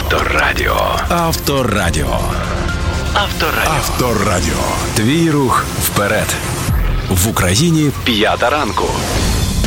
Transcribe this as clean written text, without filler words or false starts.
Авторадіо. Авторадіо. Авторадіо. Твій рух вперед. В Україні 5 ранку.